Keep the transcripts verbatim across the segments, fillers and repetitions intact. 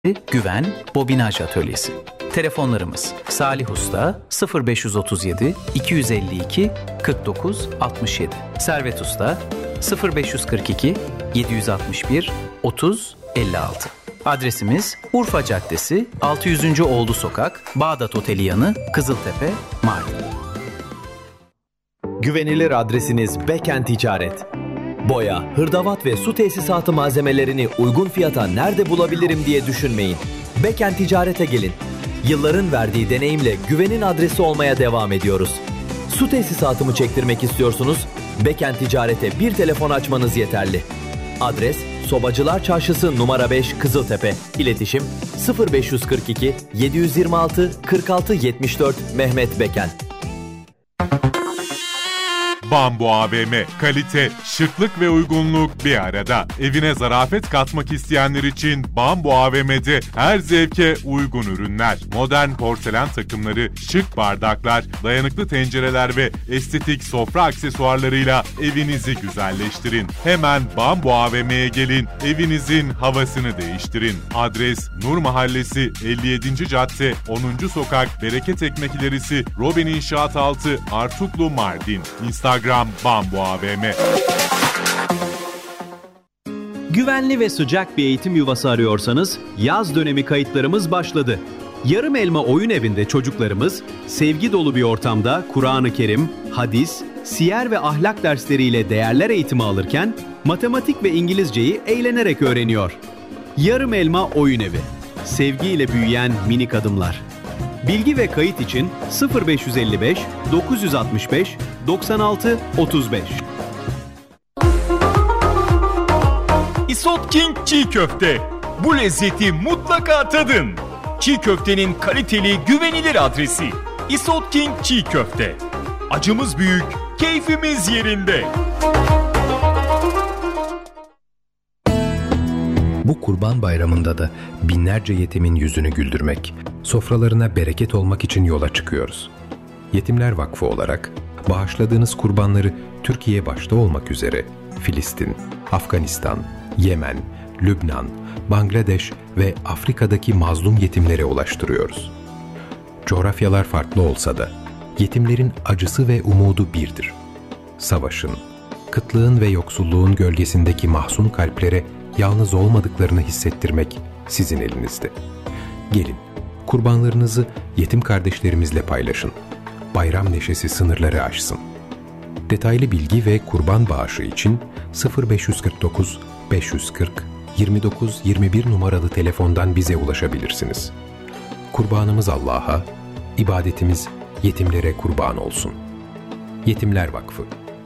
Güven Bobinaj Atölyesi. Telefonlarımız Salih Usta sıfır beş otuz yedi iki yüz elli iki kırk dokuz altmış yedi, Servet Usta sıfır beş kırk iki yedi yüz altmış bir otuz elli altı. Adresimiz Urfa Caddesi altı yüzüncü Oğlu Sokak, Bağdat Oteli yanı, Kızıltepe, Mardin. Güvenilir adresiniz Beken Ticaret. Boya, hırdavat ve su tesisatı malzemelerini uygun fiyata nerede bulabilirim diye düşünmeyin. Beken Ticaret'e gelin. Yılların verdiği deneyimle güvenin adresi olmaya devam ediyoruz. Su tesisatımı çektirmek istiyorsunuz? Beken Ticaret'e bir telefon açmanız yeterli. Adres Sobacılar Çarşısı numara beş, Kızıltepe. İletişim sıfır beş kırk iki yedi yüz yirmi altı kırk altı yetmiş dört Mehmet Beken. Bambu A V M. Kalite, şıklık ve uygunluk bir arada. Evine zarafet katmak isteyenler için Bambu A V M'de her zevke uygun ürünler. Modern porselen takımları, şık bardaklar, dayanıklı tencereler ve estetik sofra aksesuarlarıyla evinizi güzelleştirin. Hemen Bambu A V M'ye gelin, evinizin havasını değiştirin. Adres Nur Mahallesi elli yedinci Cadde onuncu Sokak, Bereket Ekmek İlerisi, Robin İnşaat altı, Artuklu, Mardin. Instagram Bambu A V M. Güvenli ve sıcak bir eğitim yuvası arıyorsanız yaz dönemi kayıtlarımız başladı. Yarım Elma Oyun Evi'nde çocuklarımız sevgi dolu bir ortamda Kur'an-ı Kerim, hadis, siyer ve ahlak dersleriyle değerler eğitimi alırken matematik ve İngilizceyi eğlenerek öğreniyor. Yarım Elma Oyun Evi. Sevgiyle büyüyen minik adımlar. Bilgi ve kayıt için sıfır beş elli beş dokuz altı beş doksan altı otuz beş. Isot King Çiğ Köfte. Bu lezzeti mutlaka tadın. Çiğ köftenin kaliteli, güvenilir adresi. Isot King Çiğ Köfte. Acımız büyük, keyfimiz yerinde. Bu Kurban Bayramı'nda da binlerce yetimin yüzünü güldürmek, sofralarına bereket olmak için yola çıkıyoruz. Yetimler Vakfı olarak bağışladığınız kurbanları Türkiye başta olmak üzere Filistin, Afganistan, Yemen, Lübnan, Bangladeş ve Afrika'daki mazlum yetimlere ulaştırıyoruz. Coğrafyalar farklı olsa da yetimlerin acısı ve umudu birdir. Savaşın, kıtlığın ve yoksulluğun gölgesindeki mahzun kalplere yalnız olmadıklarını hissettirmek sizin elinizde. Gelin, kurbanlarınızı yetim kardeşlerimizle paylaşın. Bayram neşesi sınırları aşsın. Detaylı bilgi ve kurban bağışı için sıfır beş kırk dokuz beş yüz kırk yirmi dokuz yirmi bir numaralı telefondan bize ulaşabilirsiniz. Kurbanımız Allah'a, ibadetimiz yetimlere kurban olsun. Yetimler Vakfı.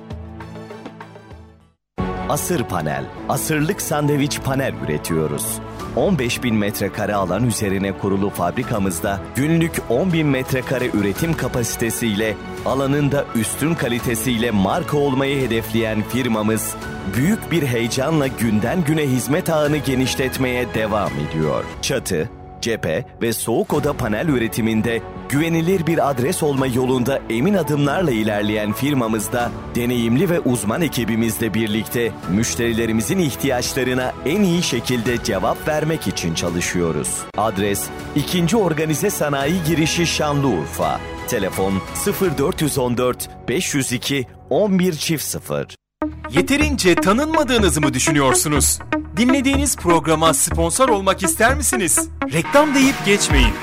Asır Panel, asırlık sandviç panel üretiyoruz. on beş bin metrekare alan üzerine kurulu fabrikamızda günlük on bin metrekare üretim kapasitesiyle alanında üstün kalitesiyle marka olmayı hedefleyen firmamız büyük bir heyecanla günden güne hizmet ağını genişletmeye devam ediyor. Çatı, cephe ve soğuk oda panel üretiminde güvenilir bir adres olma yolunda emin adımlarla ilerleyen firmamızda deneyimli ve uzman ekibimizle birlikte müşterilerimizin ihtiyaçlarına en iyi şekilde cevap vermek için çalışıyoruz. Adres ikinci Organize Sanayi Girişi Şanlıurfa. Telefon sıfır dört on dört beş yüz iki on bir sıfır. Yeterince tanınmadığınızı mı düşünüyorsunuz? Dinlediğiniz programa sponsor olmak ister misiniz? Reklam deyip geçmeyin.